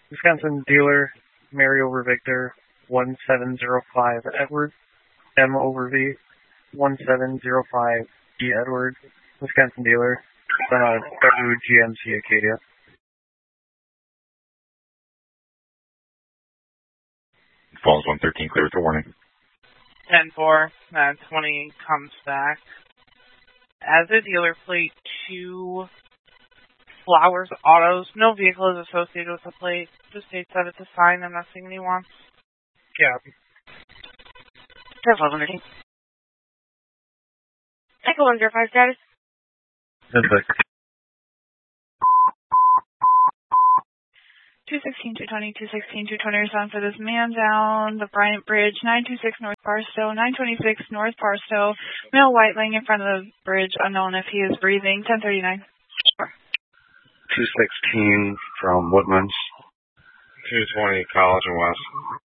Wisconsin dealer, Mary over Victor, 1705 Edward, M over V, 1705 E Edward, Wisconsin dealer, WGMC Acadia. Falls 113, clear with the warning. 10-4, 20 comes back. As a dealer, plate 2 Flowers Autos. No vehicle is associated with the plate. Just states that it's a sign. I'm not seeing any wants. Yeah. Careful, 113. Echo 105 status. Perfect. 216, 220, 216, 220 respond for this man down the Bryant Bridge, 926 North Barstow, 926 North Barstow, male white laying in front of the bridge, unknown if he is breathing, 1039. 216 from Woodlands. 220 College and West.